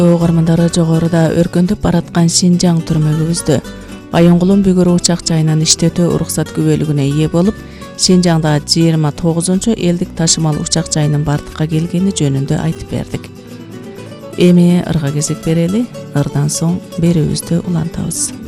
Огармандары жогоруда өркөндөп бараткан Шинжаң түрмөгүбүздө Байонгулун бүгүрү учак жайынан иштетүү уруксат күбөлүгүнө ээ болуп, Шинжаңда 29 элдик ташымал учак жайынын бардыкка келгени жөнүндө айтып бердик. Эми ырга кезек берели, ырдан соң берүүбүздү улантабыз.